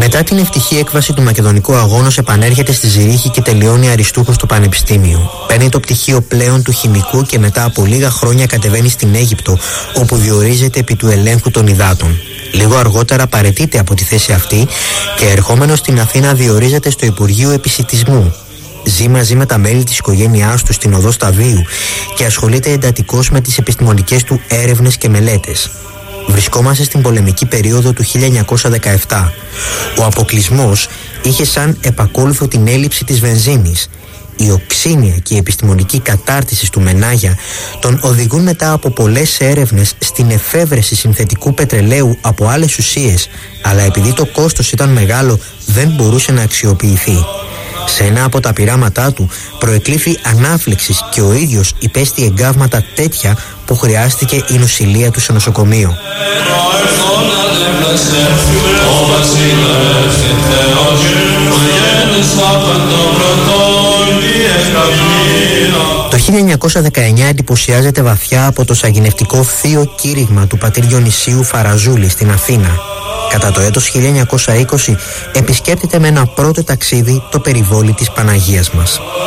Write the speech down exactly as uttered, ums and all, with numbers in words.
Μετά την ευτυχή έκβαση του Μακεδονικού Αγώνος επανέρχεται στη Ζηρίχη και τελειώνει αριστούχος στο Πανεπιστήμιο. Παίρνει το πτυχίο πλέον του χημικού και μετά από λίγα χρόνια κατεβαίνει στην Αίγυπτο, όπου διορίζεται επί του ελέγχου των υδάτων. Λίγο αργότερα παραιτείται από τη θέση αυτή και ερχόμενος στην Αθήνα διορίζεται στο Υπουργείο Επισιτισμού. Ζει μαζί με τα μέλη της οικογένειάς του στην Οδό Σταδίου και ασχολείται εντατικώς με τις επιστημονικές του έρευνες και μελέτες. Βρισκόμαστε στην πολεμική περίοδο του χίλια εννιακόσια δεκαεπτά. Ο αποκλεισμός είχε σαν επακόλουθο την έλλειψη της βενζίνης. Η οξύνια και η επιστημονική κατάρτιση του Μενάγια τον οδηγούν μετά από πολλές έρευνες στην εφεύρεση συνθετικού πετρελαίου από άλλες ουσίες, αλλά επειδή το κόστος ήταν μεγάλο δεν μπορούσε να αξιοποιηθεί. Σε ένα από τα πειράματά του προεκλήθη ανάφλεξης και ο ίδιος υπέστη εγκάβματα τέτοια που χρειάστηκε η νοσηλεία του σε νοσοκομείο. Το χίλια εννιακόσια δεκαεννιά εντυπωσιάζεται βαθιά από το σαγηνευτικό θείο κήρυγμα του πατήρ Διονυσίου Φαραζούλη στην Αθήνα. Κατά το έτος χίλια εννιακόσια είκοσι επισκέπτεται με ένα πρώτο ταξίδι το περιβόλι της Παναγίας μας.